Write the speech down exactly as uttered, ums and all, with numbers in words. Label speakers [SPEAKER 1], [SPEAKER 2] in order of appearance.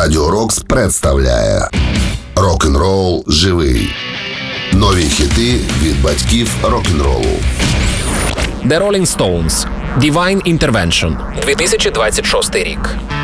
[SPEAKER 1] Радіо Рокс представляє Рок-н-рол живий. Нові хіти від батьків рок-н-ролу.
[SPEAKER 2] The Rolling Stones. Divine Intervention. дві тисячі двадцять шостий рік.